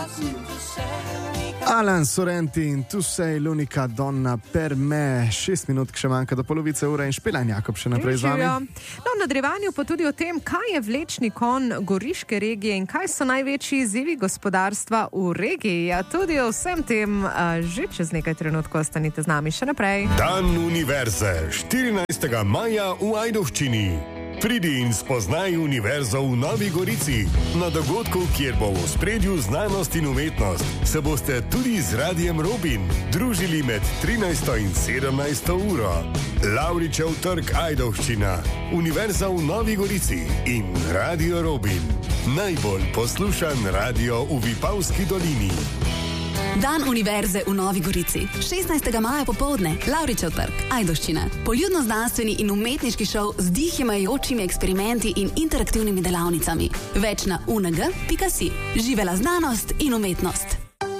Alan Sorrenti, tu sei l'unica donna per me. 6 minut, še manjka do polovice ure in Špelajn Jakob še naprej z vami. No, v nadaljevanju pa tudi o tem, kaj je vlečni konj Goriške regije in kaj so največji izzivi gospodarstva v regiji. Ja, tudi o vsem tem že čez nekaj trenutkov ostanite z nami še naprej. Dan univerze, 14. maja v Ajdovščini. Pridi in spoznaj univerzo v Novi Gorici. Na dogodku, kjer bo v ospredju znanost in umetnost, se boste tudi z Radijem Robin družili med 13. in 17. uro. Lavričev trg Ajdovščina, Univerza v Novi Gorici in Radio Robin. Najbolj poslušan radio v Vipavski dolini. Dan univerze v Novi Gorici. 16. maja popoldne, Lavričev trg, Ajdovščina. Poljudno-znanstveni in umetniški šov z dihimajočimi eksperimenti in interaktivnimi delavnicami. Več na UNG.si. Živela znanost in umetnost.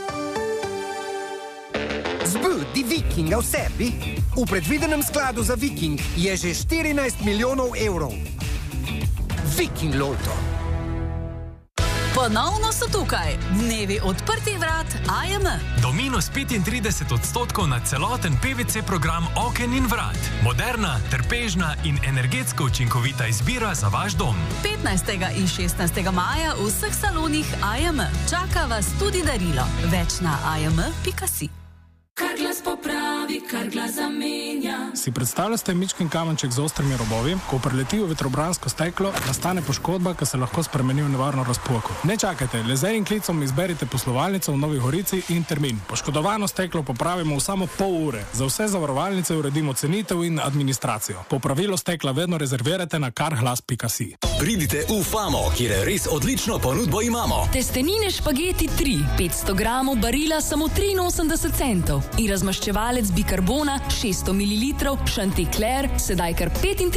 Zbudi Vikinga v sebi? V predvidenem skladu za Viking je že 14 milijonov evrov. Viking Lotto. Ponovno so tukaj dnevi odprtih vrat AJM. Do minus 35% na celoten PVC program oken in vrat. Moderna, trpežna in energetsko učinkovita izbira za vaš dom. 15. in 16. maja v vseh salonih AJM. Čaka vas tudi darilo. Več na ajm.si. Kar glas popravi, kar glas zamenja. Si predstavljate mičken kamenček z ostrimi robovi, ko preleti v vetrobransko steklo, nastane poškodba, ki se lahko spremeni v nevarno razpoko. Ne čakajte, le z enim klicom izberite poslovalnico v Novi Gorici in termin. Poškodovano steklo popravimo v samo pol ure. Za vse zavarovalnice uredimo cenitev in administracijo. Popravilo stekla vedno rezervirate na karglas.si. Pridite v Famo, kjer res odlično ponudbo imamo. Testenine špageti 3, 500 gramov barila samo 83 centov. In razmaščevalec bikarbona 600 ml Chanticleer sedaj kar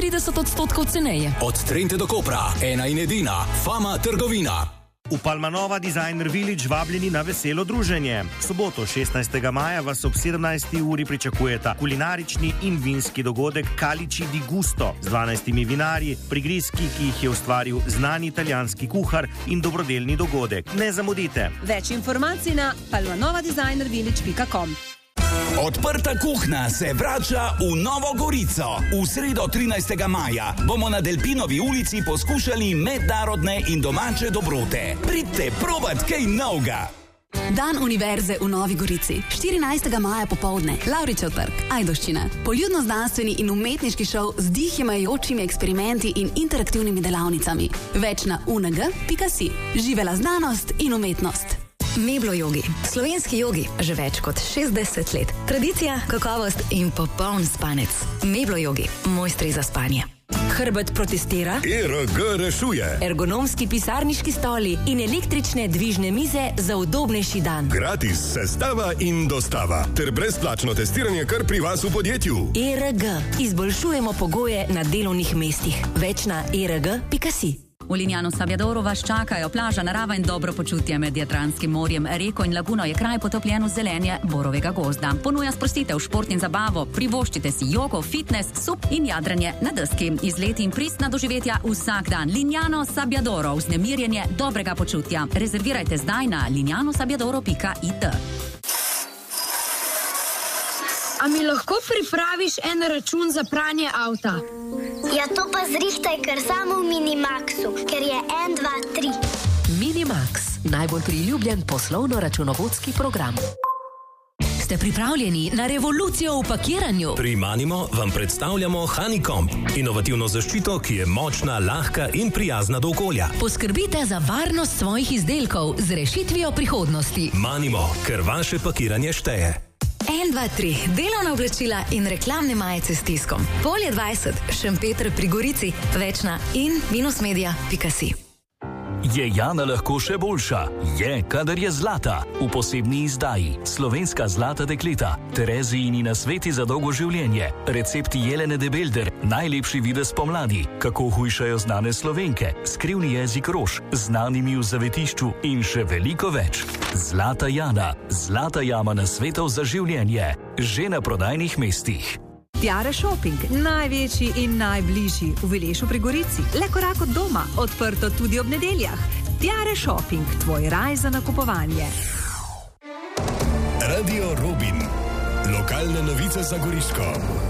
35% ceneje. Od Trente do Kopra, ena in edina Fama trgovina. V Palmanova Designer Village vabljeni na veselo druženje. V soboto 16. maja vas ob 17. uri pričakujeta kulinarični in vinski dogodek Calici di Gusto z 12 vinarji, prigrizki, ki jih je ustvaril znani italijanski kuhar, in dobrodelni dogodek. Ne zamudite. Več informacij na palmanovadesignervillage.com. Odprta kuhna se vrača v Novo Gorico. V sredo 13. maja bomo na Delpinovi ulici poskušali mednarodne in domače dobrote. Pridite provat kaj novega. Dan univerze v Novi Gorici. 14. maja popoldne, Lavričev trg, Ajdovščina. Poljudno-znanstveni in umetniški šov z dihimajočimi eksperimenti in interaktivnimi delavnicami. Več na UNG.si. Živela znanost in umetnost. Meblo jogi, slovenski jogi, že več kot 60 let. Tradicija, kakovost in popoln spanec. Meblo jogi, mojstri za spanje. Hrbet protestira, ERG rešuje. Ergonomski pisarniški stoli in električne dvižne mize za udobnejši dan. Gratis sestava in dostava ter brezplačno testiranje kar pri vas v podjetju. ERG. Izboljšujemo pogoje na delovnih mestih. Več na erg.si. V Lignano Sabbiadoru vas čakajo plaža, narava in dobro počutje med Jadranskim morjem. Reko in laguno je kraj potopljen v zelenje borovega gozda. Ponuja sprostitev, šport in zabavo, privoščite si jogo, fitness, sup in jadranje na deski. Izleti in pristna doživetja vsak dan. Lignano Sabbiadoro, vznemirjenje dobrega počutja. Rezervirajte zdaj na lignanosabiadoro.it. A mi lahko pripraviš en račun za pranje avta? Ja, to pa zrihtaj kar samo v Minimaxu, ker je 1, 2, 3. Minimax, najbolj priljubljen poslovno-računovodski program. Ste pripravljeni na revolucijo v pakiranju? Pri Manimo vam predstavljamo Honeycomb, inovativno zaščito, ki je močna, lahka in prijazna do okolja. Poskrbite za varnost svojih izdelkov z rešitvijo prihodnosti. Manimo, ker vaše pakiranje šteje. 1, 2, 3, delovna oblačila in reklamne majice s tiskom. Polje 20, Šempeter pri Gorici. Več na in-media.si. Je Jana lahko še boljša? Je, kadar je zlata. V posebni izdaji Slovenska zlata dekleta, Terezijini nasveti za dolgo življenje, recepti Jelene de Belder, najlepši videz pomladi, kako hujšajo znane Slovenke, skrivni jezik rož, znanimi v zavetišču in še veliko več. Zlata Jana, zlata jama nasvetov za življenje, že na prodajnih mestih. Tiara Shopping, največji in najbližji v Vilešu pri Gorici. Le korak od doma, odprto tudi ob nedeljah. Tiare Shopping, tvoj raj za nakupovanje. Radio Robin. Lokalne novice za Goriško.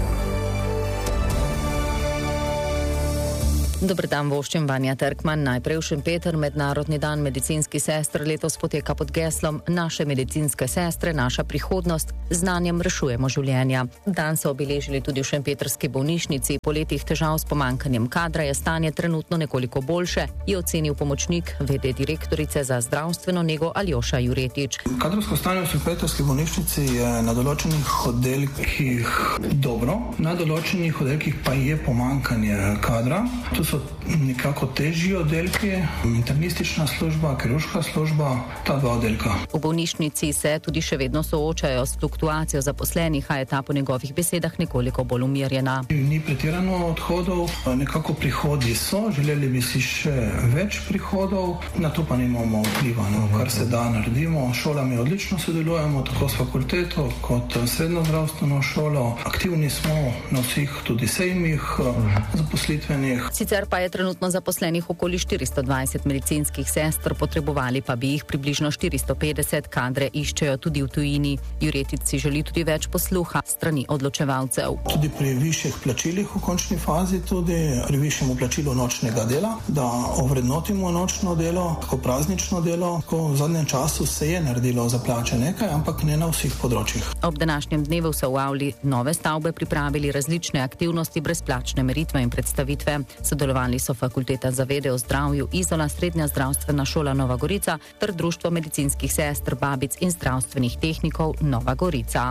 Dober dan, voščim Vanja Terkman. Najprej v Šempeter. Mednarodni dan medicinskih sester letos poteka pod geslom Naše medicinske sestre, naša prihodnost, znanjem rešujemo življenja. Dan so obeležili tudi v šempetrski bolnišnici. Po letih težav s pomankanjem kadra je stanje trenutno nekoliko boljše, je ocenil pomočnik v.d. direktorice za zdravstveno nego Aljoša Juretič. Kadrovsko stanje v šempetrski bolnišnici je na določenih oddelkih dobro, na določenih oddelkih pa je pomankanje kadra. Tu so nekako težji oddelki, internistična služba, kirurška služba, ta dva oddelka. V bolnišnici se tudi še vedno soočajo s fluktuacijo zaposlenih, a je ta po njegovih besedah nekoliko bolj umirjena. Ni pretirano odhodov, nekako prihodi so, želeli bi si še več prihodov, na to pa nimamo vpliva, kar se da naredimo. Šolami odlično sodelujemo, tako s fakulteto kot srednjo zdravstveno šolo. Aktivni smo na vseh tudi sejmih zaposlitvenih. Sicer pa je trenutno zaposlenih okoli 420 medicinskih sester, potrebovali pa bi jih približno 450, kadre iščejo tudi v tujini. Juretič si želi tudi več posluha strani odločevalcev. Tudi pri višjih plačilih v končni fazi, tudi pri višjem plačilu nočnega dela, da ovrednotimo nočno delo, tako praznično delo. Tako v zadnjem času se je naredilo za plače nekaj, ampak ne na vseh področjih. Ob današnjem dnevu so v avli nove stavbe pripravili različne aktivnosti, brezplačne meritve in predstavitve. Sodelovali so Fakulteta za vede o zdravju Izola, Srednja zdravstvena šola Nova Gorica ter Društvo medicinskih sester, babic in zdravstvenih tehnikov Nova Gorica.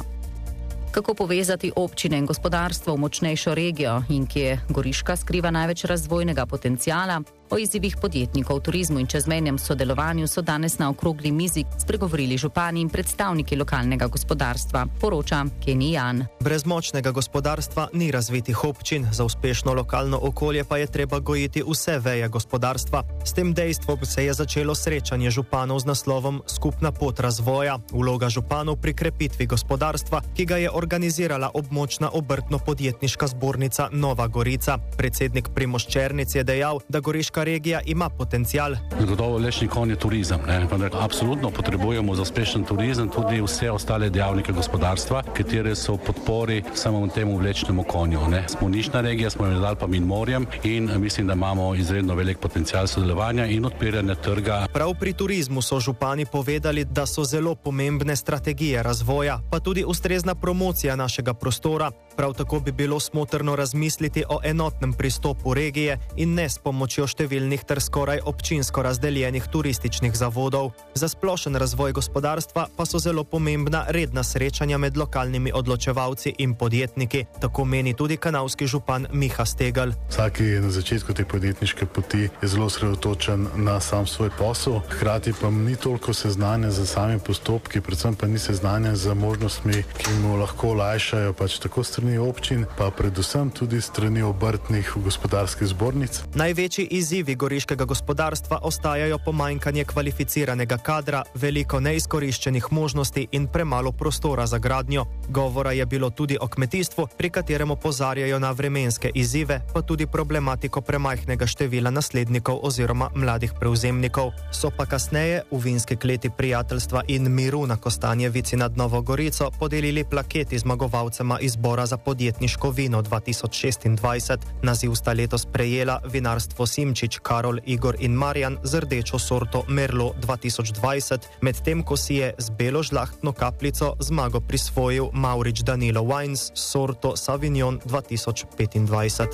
Kako povezati občine in gospodarstvo v močnejšo regijo in kje Goriška skriva največ razvojnega potencijala? O izzivih podjetnikov, turizmu in čezmejnem sodelovanju so danes na okrogli mizi spregovorili župani in predstavniki lokalnega gospodarstva, poroča Kenny Jan. Brez močnega gospodarstva ni razvitih občin, za uspešno lokalno okolje pa je treba gojiti vse veje gospodarstva. S tem dejstvom se je začelo srečanje županov z naslovom Skupna pot razvoja, vloga županov pri krepitvi gospodarstva, ki ga je organizirala območna obrtno-podjetniška zbornica Nova Gorica. Predsednik Primož Černic je dejal, da Goriška regija ima potencial. Zagotovo lešni konj je turizem, vendar absolutno potrebujemo za uspešen turizem tudi vse ostale dejavnike gospodarstva, katere so v podpori samo temu vlečnemu konju. Smo nišna regija, smo med Alpami in morjem in mislim, da imamo izredno velik potencial sodelovanja in odpiranja trga. Prav pri turizmu so župani povedali, da so zelo pomembne strategije razvoja, pa tudi ustrezna promocija našega prostora. Prav tako bi bilo smotrno razmisliti o enotnem pristopu regije in ne s pomočjo številnih ter skoraj občinsko razdeljenih turističnih zavodov. Za splošen razvoj gospodarstva pa so zelo pomembna redna srečanja med lokalnimi odločevalci in podjetniki. Tako meni tudi kanalski župan Miha Stegel. Vsaki na začetku te podjetniške poti je zelo osredotočen na sam svoj posel, hkrati pa ni toliko seznanjen z samimi postopki, predvsem pa ni seznanjen z možnostmi, ki mu lahko olajšajo pač tako strani občin, pa predvsem tudi strani obrtnih gospodarskih zbornic. Največji izzivi goriškega gospodarstva ostajajo pomanjkanje kvalificiranega kadra, veliko neizkoriščenih možnosti in premalo prostora za gradnjo. Govora je bilo tudi o kmetijstvu, pri katerem opozarjajo na vremenske izzive, pa tudi problematiko premajhnega števila naslednikov oziroma mladih prevzemnikov. So pa kasneje v vinski kleti prijateljstva in miru na Kostanjevici nad Novo Gorico podelili plaketi zmagovalcema izbora za podjetniško vino 2026. Naziv sta letos prejela vinarstvo Simčič, Karol, Igor in Marjan z rdečo sorto Merlot 2020, medtem ko si je z belo žlahtno kapljico zmago prisvojil Maurič Danilo Wines sorto Savignon 2025.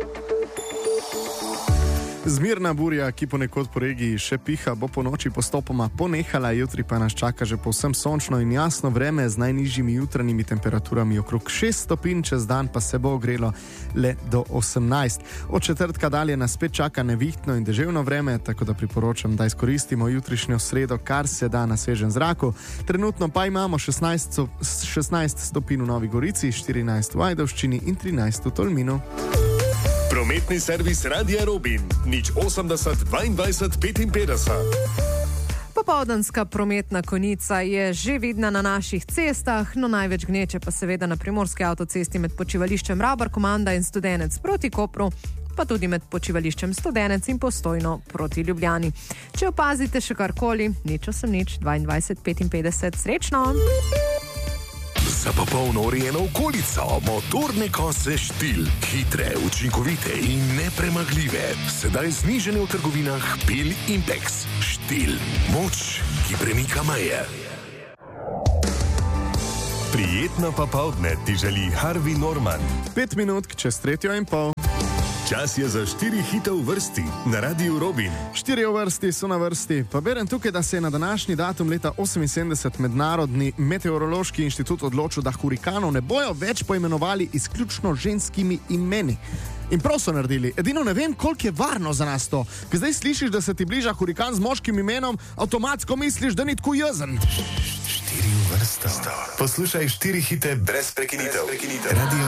Zmirna burja, ki ponekod po regiji še piha, bo po noči postopoma ponehala, jutri pa nas čaka že povsem sončno in jasno vreme z najnižjimi jutranjimi temperaturami okrog 6 stopinj, čez dan pa se bo ogrelo le do 18. Od četrtka dalje nas spet čaka nevihtno in deževno vreme, tako da priporočam, da izkoristimo jutrišnjo sredo, kar se da na svežem zraku. Trenutno pa imamo 16 stopinj v Novi Gorici, 14 v Ajdovščini in 13 v Tolminu. Prometni servis Radia Robin, 080 22 55. Popoldanska prometna konica je že vidna na naših cestah, no največ gneče pa seveda na primorski avtocesti med počivališčem Rabar Komanda in Studenec proti Kopru. pa tudi med počivališčem Studenec in Postojno proti Ljubljani. Če opazite še karkoli, nič 22 55, srečno! Za popolno urejeno okolico, motorne kose Štil. Hitre, učinkovite in nepremagljive. Sedaj znižene v trgovinah Pil Impex. Štil. Moč, ki premika meje. Prijetno popoldne ti želi Harvey Norman. 5 minut čez 3:30. Čas je za 4 hite v vrsti na Radiu Robin. 4 v vrsti so na vrsti. Pa berem tukaj, da se je na današnji datum leta 1978 Mednarodni meteorološki inštitut odločil, da hurikanov ne bojo več poimenovali izključno ženskimi imeni. In prav so naredili. Edino ne vem, koliko je varno za nas to. Ker zdaj slišiš, da se ti bliža hurikan z moškim imenom, avtomatsko misliš, da ni tako jezen. 4 v vrsti. Poslušaj 4 hite brez prekinitev. Radio